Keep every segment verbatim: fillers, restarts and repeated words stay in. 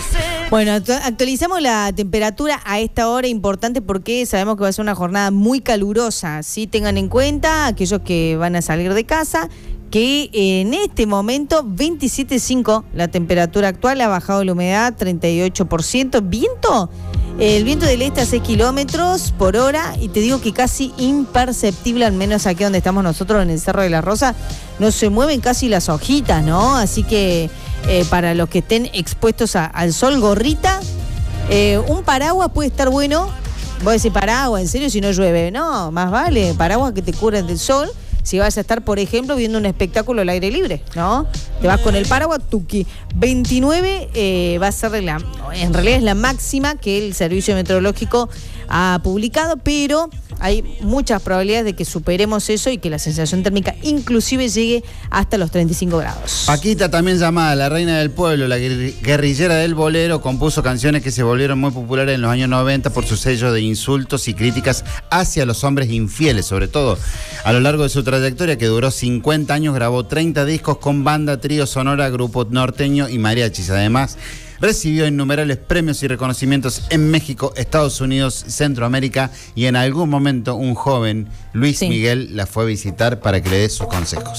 Bueno, actualizamos la temperatura a esta hora, importante porque sabemos que va a ser una jornada muy calurosa. ¿Sí? Tengan en cuenta aquellos que van a salir de casa que en este momento veintisiete punto cinco la temperatura actual, ha bajado la humedad treinta y ocho por ciento. Viento, el viento del este a seis kilómetros por hora y te digo que casi imperceptible, al menos aquí donde estamos nosotros en el Cerro de la Rosa, no se mueven casi las hojitas, ¿no? Así que eh, para los que estén expuestos a, al sol, gorrita, eh, un paraguas puede estar bueno. Vos decís paraguas, ¿en serio? Si no llueve, no, más vale paraguas que te cubren del sol. Si vas a estar, por ejemplo, viendo un espectáculo al aire libre, ¿no? Te vas con el paraguas, tuki. veintinueve eh, va a ser la, en realidad es la máxima que el Servicio Meteorológico ha publicado, pero hay muchas probabilidades de que superemos eso y que la sensación térmica inclusive llegue hasta los treinta y cinco grados. Paquita, también llamada la reina del pueblo, la guerrillera del bolero, compuso canciones que se volvieron muy populares en los años noventa por su sello de insultos y críticas hacia los hombres infieles, sobre todo. A lo largo de su trayectoria, que duró cincuenta años, grabó treinta discos con banda, trío sonora, grupo norteño y mariachis. Además, recibió innumerables premios y reconocimientos en México, Estados Unidos, Centroamérica, y en algún momento un joven, Luis sí. Miguel, la fue a visitar para que le dé sus consejos.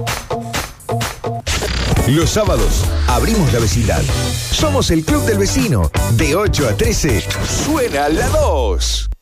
Los sábados abrimos la vecindad. Somos el Club del Vecino. De ocho a trece, suena la dos.